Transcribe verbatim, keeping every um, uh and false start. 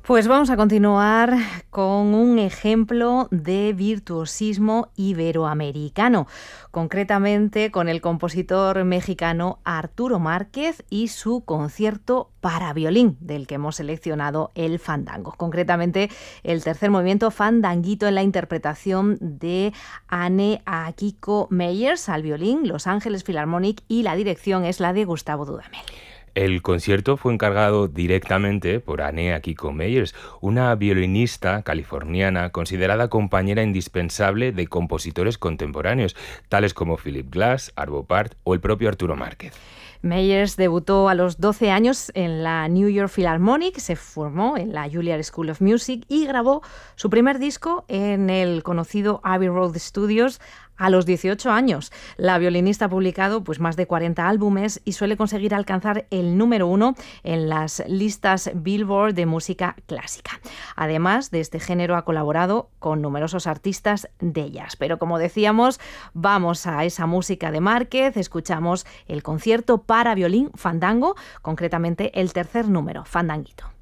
Pues vamos a continuar con un ejemplo de virtuosismo iberoamericano, concretamente con el compositor mexicano Arturo Márquez y su concierto para violín, del que hemos seleccionado el fandango, concretamente el tercer movimiento fandanguito en la interpretación de Anne Akiko Meyers al violín, Los Ángeles Philharmonic, y la dirección es la de Gustavo Dudamel. El concierto fue encargado directamente por Anne Akiko Meyers, una violinista californiana considerada compañera indispensable de compositores contemporáneos, tales como Philip Glass, Arvo Pärt o el propio Arturo Márquez. Meyers debutó a los doce años en la New York Philharmonic, se formó en la Juilliard School of Music y grabó su primer disco en el conocido Abbey Road Studios a los dieciocho años. La violinista ha publicado pues, más de cuarenta álbumes y suele conseguir alcanzar el número uno en las listas Billboard de música clásica. Además de este género ha colaborado con numerosos artistas de jazz. Pero como decíamos, vamos a esa música de Márquez, escuchamos el concierto para violín fandango, concretamente el tercer número, Fandanguito.